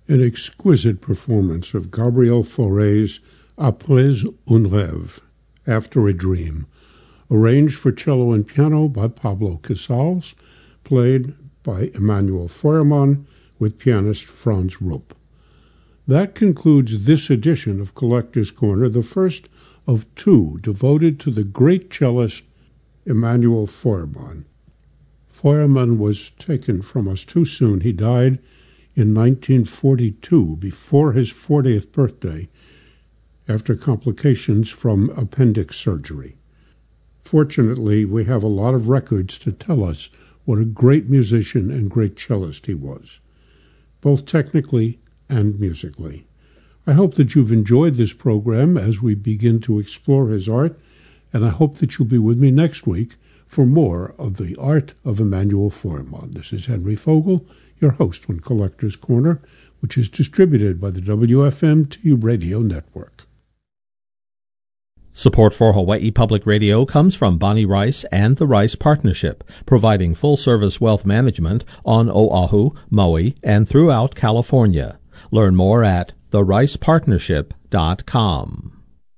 an exquisite performance of Gabriel Fauré's Après un rêve, After a Dream, arranged for cello and piano by Pablo Casals, played by Emanuel Feuermann with pianist Franz Rupp. That concludes this edition of Collector's Corner, the first of two devoted to the great cellist Emanuel Feuermann. Feuermann was taken from us too soon. He died in 1942, before his 40th birthday, after complications from appendix surgery. Fortunately, we have a lot of records to tell us what a great musician and great cellist he was, both technically and musically. I hope that you've enjoyed this program as we begin to explore his art, and I hope that you'll be with me next week for more of the art of Emanuel Feuermann. This is Henry Fogel, your host on Collector's Corner, which is distributed by the WFMT Radio Network. Support for Hawaii Public Radio comes from Bonnie Rice and the Rice Partnership, providing full-service wealth management on Oahu, Maui, and throughout California. Learn more at thericepartnership.com.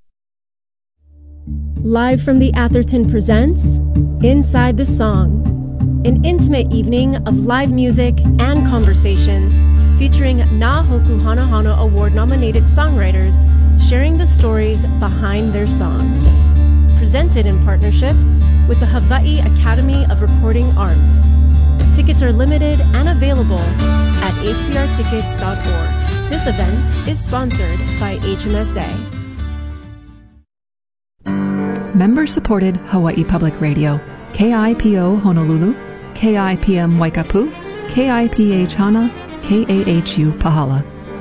Live from the Atherton presents Inside the Song, an intimate evening of live music and conversation featuring Na Hoku Hana Hana Award-nominated songwriters sharing the stories behind their songs. Presented in partnership with the Hawaii Academy of Recording Arts. Tickets are limited and available at hbrtickets.org. This event is sponsored by HMSA. Member-supported Hawaii Public Radio, KIPO Honolulu, KIPM Waikapu, KIPH Hana, KAHU Pahala.